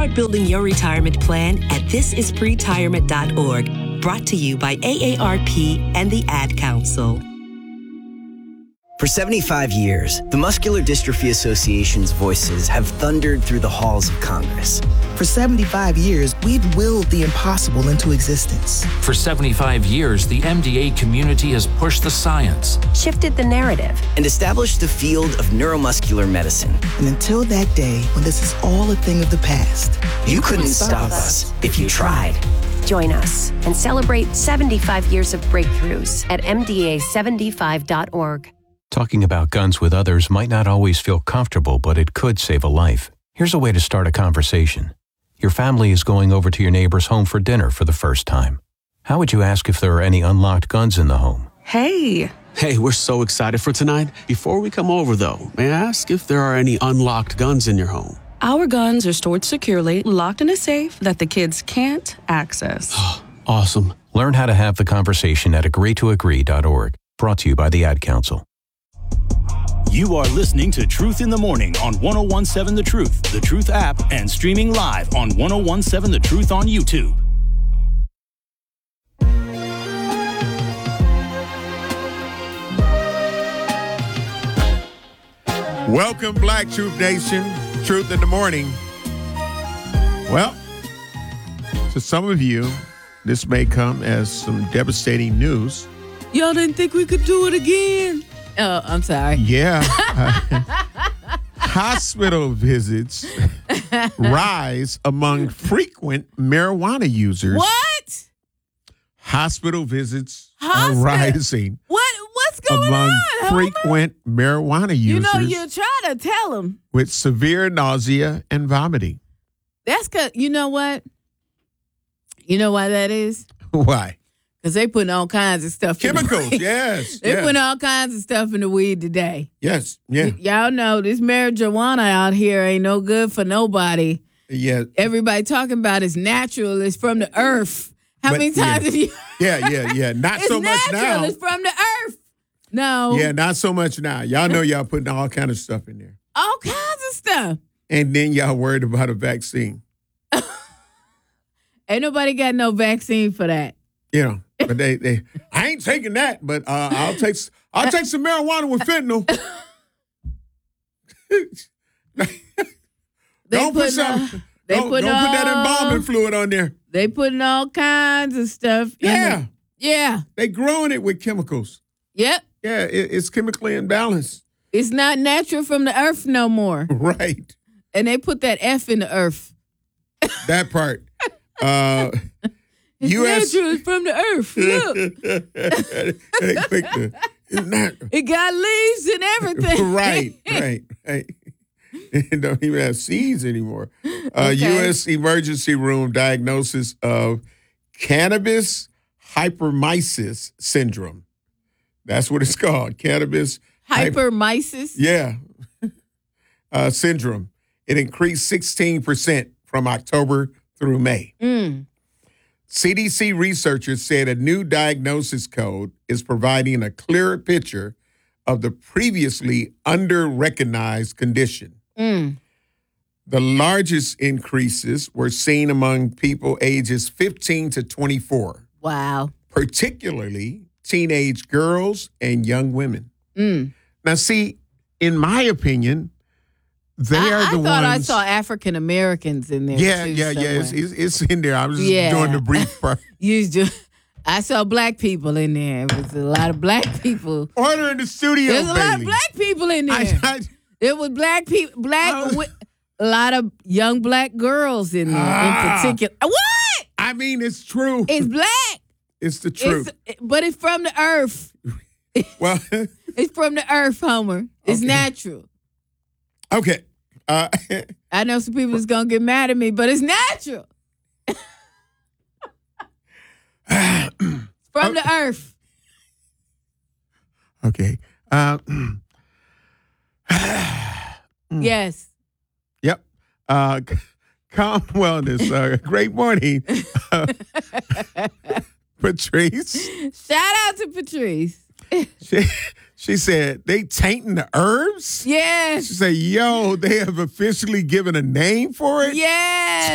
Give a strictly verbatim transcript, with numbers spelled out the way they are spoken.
Start building your retirement plan at this is pretirement dot org. Brought to you by A A R P and the Ad Council. For seventy-five years, the Muscular Dystrophy Association's voices have thundered through the halls of Congress. For seventy-five years, we've willed the impossible into existence. For seventy-five years, the M D A community has pushed the science, shifted the narrative, and established the field of neuromuscular medicine. And until that day, when this is all a thing of the past, you, you couldn't, couldn't stop us if you tried. Join us and celebrate seventy-five years of breakthroughs at M D A seventy-five dot org. Talking about guns with others might not always feel comfortable, but it could save a life. Here's a way to start a conversation. Your family is going over to your neighbor's home for dinner for the first time. How would you ask if there are any unlocked guns in the home? Hey. Hey, we're so excited for tonight. Before we come over, though, may I ask if there are any unlocked guns in your home? Our guns are stored securely, locked in a safe that the kids can't access. Awesome. Learn how to have the conversation at agree to agree dot org. Brought to you by the Ad Council. You are listening to Truth in the Morning on one oh one point seven The Truth, The Truth app, and streaming live on one oh one point seven The Truth on YouTube. Welcome, Black Truth Nation. Truth in the Morning. Well, to some of you, this may come as some devastating news. Y'all didn't think we could do it again? Oh, I'm sorry. Yeah. Hospital visits rise among frequent marijuana users. What? Hospital visits Hospital? are rising. What? What's going among on? frequent Homer? marijuana users. You know, you try to tell them. With severe nausea and vomiting. That's because, you know what? You know why that is? Why? Because they putting all kinds of stuff Chemicals, in the weed. yes. They yes. putting all kinds of stuff in the weed today. Yes, yeah. Y- y'all know this marijuana out here ain't no good for nobody. Yeah. Everybody talking about it's natural, it's from the earth. How But, many times yeah. have you? Yeah, yeah, yeah. Not it's so much natural, now. It's from the earth. No. Yeah, not so much now. Y'all know y'all putting all kind of stuff in there. All kinds of stuff. And then y'all worried about a vaccine. Ain't nobody got no vaccine for that. You know, but they, they I ain't taking that, but uh, I'll take I'll take some marijuana with fentanyl. They don't put putting, some, uh, they don't, putting don't put that all- embalming fluid on there. They putting all kinds of stuff in Yeah. it. Yeah. They growing it with chemicals. Yep. Yeah, it, it's chemically imbalanced. It's not natural from the earth no more. Right. And they put that F in the earth. That part. Uh, It's U S natural, it's from the earth. Look. They quick to- it's not It got leaves and everything. right, right, right. It don't even have seeds anymore. Uh, Okay. U S emergency room diagnosis of cannabis hypermesis syndrome. That's what it's called. Cannabis hyper- Hypermesis. yeah, uh, syndrome. It increased sixteen percent from October through May. Mm. C D C researchers said a new diagnosis code is providing a clearer picture of the previously under-recognized condition. Mm. The largest increases were seen among people ages fifteen to twenty-four, Wow. particularly teenage girls and young women. Mm. Now, see, in my opinion, they I, are I the thought I ones. saw African Americans in there. yeah, too, yeah, yeah. It's, somewhere. it's, it's in there. I was just Yeah. doing the brief part. You just, I saw black people in there. It was a lot of black people. Order in the studio, There's a lot of Bailey. black people in there. I, I, There was black people, black, Oh. wi- a lot of young black girls in there Ah. in particular. What? I mean, it's true. It's black. It's the truth. It's, but it's from the earth. Well, It's from the earth, Homer. It's Okay. natural. okay. Uh, I know some people is gonna get mad at me, but it's natural. It's from the earth. okay. Uh, Yes. Yep. Uh, Calm Wellness. Uh, great morning, uh, Patrice. Shout out to Patrice. She, she said they tainting the herbs. Yes. She said, "Yo, they have officially given a name for it." Yes.